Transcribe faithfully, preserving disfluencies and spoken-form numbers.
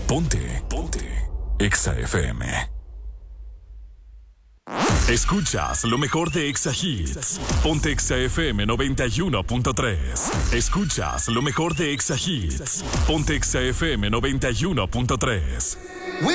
Ponte, ponte. Exa F M. Escuchas lo mejor de Exa Hits. Ponte Exa F M noventa y uno punto tres. Escuchas lo mejor de Exa Hits. Ponte Exa F M noventa y uno punto tres.